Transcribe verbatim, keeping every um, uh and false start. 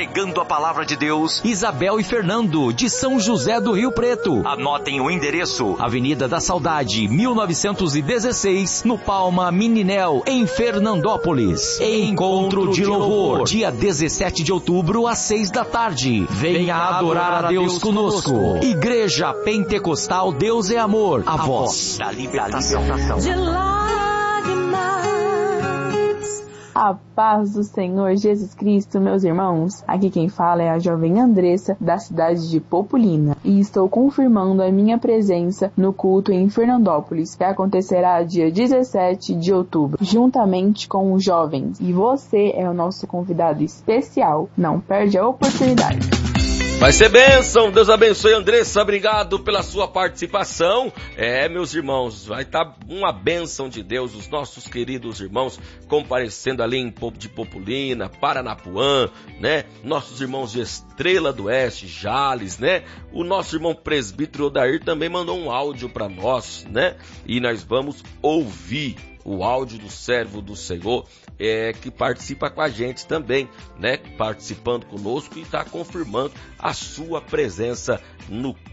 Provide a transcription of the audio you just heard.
pregando a palavra de Deus, Isabel e Fernando, de São José do Rio Preto. Anotem o endereço: Avenida da Saudade, mil novecentos e dezesseis, no Palma Mininel, em Fernandópolis. Encontro de Louvor, dia dezessete de outubro, às seis da tarde. Venha adorar a Deus conosco. Igreja Pentecostal Deus é Amor, a voz da libertação. De lágrimas. A paz do Senhor Jesus Cristo, meus irmãos. Aqui quem fala é a jovem Andressa, da cidade de Populina, e estou confirmando a minha presença no culto em Fernandópolis, que acontecerá dia dezessete de outubro, juntamente com os jovens. E você é o nosso convidado especial. Não perde a oportunidade. Vai ser bênção, Deus abençoe, Andressa, obrigado pela sua participação. É, meus irmãos, vai estar uma bênção de Deus, os nossos queridos irmãos comparecendo ali em de Populina, Paranapuã, né? Nossos irmãos de Estrela do Oeste, Jales, né? O nosso irmão presbítero Odair também mandou um áudio para nós, né? E nós vamos ouvir o áudio do servo do Senhor, é, que participa com a gente também, né? Participando conosco e está confirmando a sua presença no